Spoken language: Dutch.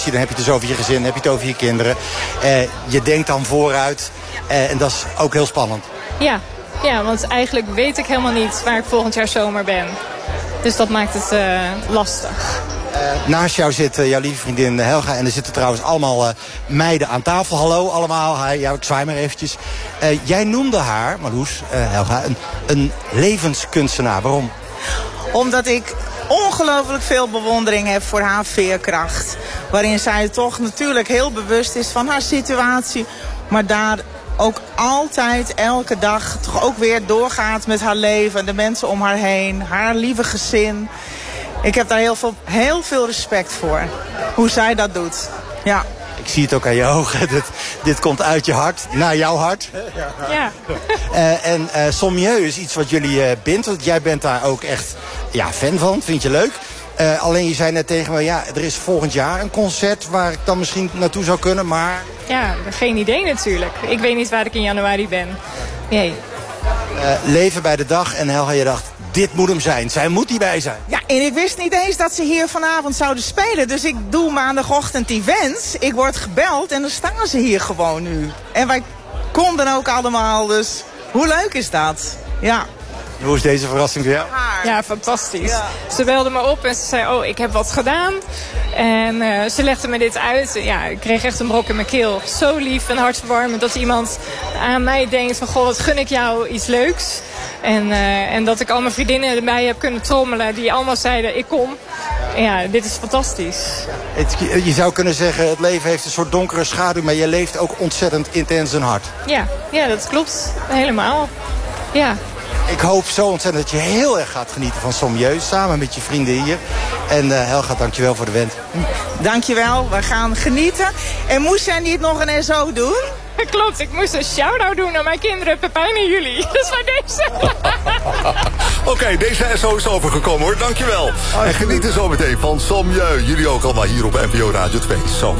vakantie, dan heb je het dus over je gezin, dan heb je het over je kinderen. Je denkt dan vooruit en dat is ook heel spannend. Ja, want eigenlijk weet ik helemaal niet waar ik volgend jaar zomer ben. Dus dat maakt het lastig. Naast jou zit jouw lieve vriendin Helga. En er zitten trouwens allemaal meiden aan tafel. Hallo allemaal. Ja, ik zwaai maar eventjes. Jij noemde haar, Marloes, Helga, een levenskunstenaar. Waarom? Omdat ik ongelooflijk veel bewondering heb voor haar veerkracht. Waarin zij toch natuurlijk heel bewust is van haar situatie. Maar daar ook altijd, elke dag, toch ook weer doorgaat met haar leven. De mensen om haar heen, haar lieve gezin. Ik heb daar heel veel respect voor. Hoe zij dat doet. Ja. Ik zie het ook aan je ogen. Dit komt uit je hart, naar jouw hart. Ja. En Sommieu is iets wat jullie bindt. Want jij bent daar ook echt fan van. Vind je leuk. Alleen je zei net tegen me, er is volgend jaar een concert waar ik dan misschien naartoe zou kunnen, maar... Ja, geen idee natuurlijk. Ik weet niet waar ik in januari ben. Nee. Leven bij de dag en Helga, je dacht, dit moet hem zijn. Zij moet hierbij zijn. Ja, en ik wist niet eens dat ze hier vanavond zouden spelen. Dus ik doe maandagochtend events. Ik word gebeld en dan staan ze hier gewoon nu. En wij konden ook allemaal, dus hoe leuk is dat? Ja. Hoe is deze verrassing voor jou? Ja, fantastisch. Ja. Ze belde me op en ze zei, ik heb wat gedaan. En ze legde me dit uit. Ja, ik kreeg echt een brok in mijn keel. Zo lief en hartverwarmend dat iemand aan mij denkt van, goh, wat gun ik jou iets leuks. En dat ik al mijn vriendinnen erbij heb kunnen trommelen die allemaal zeiden, ik kom. Ja, dit is fantastisch. Je zou kunnen zeggen, het leven heeft een soort donkere schaduw, maar je leeft ook ontzettend intens en hard. Ja, dat klopt. Helemaal. Ja. Ik hoop zo ontzettend dat je heel erg gaat genieten van Sommieu, samen met je vrienden hier. En Helga, dankjewel voor de wend. Dankjewel, we gaan genieten. En moest jij niet nog een SO doen? Klopt, ik moest een shout-out doen aan mijn kinderen, Pepijn en jullie. Dat is bij deze. Oké, deze SO is overgekomen hoor, dankjewel. En genieten zo meteen van Sommieu. Jullie ook allemaal hier op NPO Radio 2. Zo.